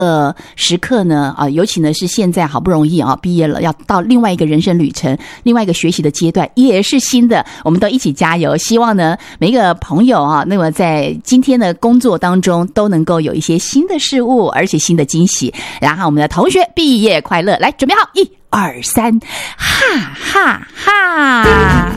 时刻呢尤其呢是现在好不容易毕业了，要到另外一个人生旅程，另外一个学习的阶段，也是新的，我们都一起加油。希望呢每一个朋友那么在今天的工作当中都能够有一些新的事物，而且新的惊喜。然后我们的同学毕业快乐，来准备好，1、2、3，哈哈哈！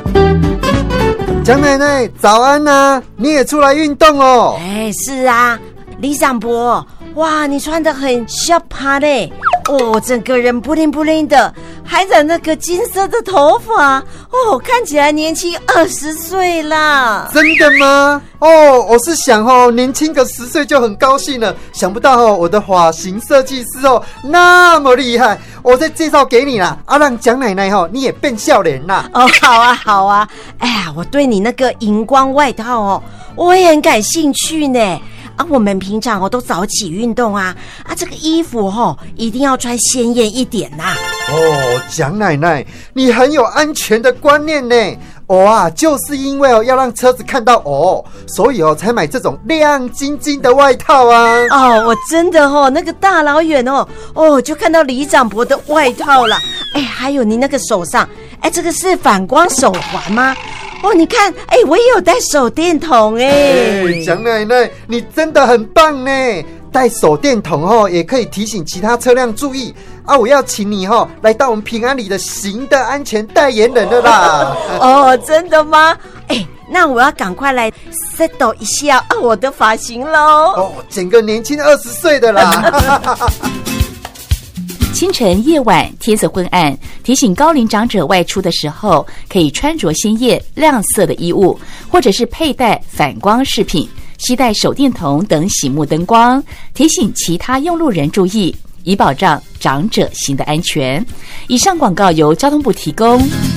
蒋奶奶早安啊，你也出来运动哦？ 是啊，李长伯，哇，你穿得很小趴嘞，整个人不灵不灵的，还染那个金色的头发，看起来年轻20岁啦。 真的吗？我是想年轻个10岁就很高兴了，想不到我的发型设计师那么厉害，我再介绍给你啦，让蒋奶奶你也变笑脸啦。 好啊，哎呀，我对你那个荧光外套我也很感兴趣呢。我们平常都早起运动这个衣服一定要穿鲜艳一点呐。 蒋奶奶，你很有安全的观念呢。就是因为要让车子看到所以才买这种亮晶晶的外套啊。 我真的那个大老远就看到李长伯的外套了。还有你那个手上，这个是反光手环吗？你看，我也有带手电筒蒋奶奶，你真的很棒呢！带手电筒也可以提醒其他车辆注意我要请你来到我们平安里的行的安全代言人了啦。 真的吗？那我要赶快来 settle 一下我的发型咯。 整个年轻20岁的啦。 清晨夜晚天色昏暗，提醒高龄长者外出的时候可以穿着鲜艳亮色的衣物，或者是佩戴反光饰品，携带手电筒等醒目灯光，提醒其他用路人注意，以保障长者行的安全。以上广告由交通部提供。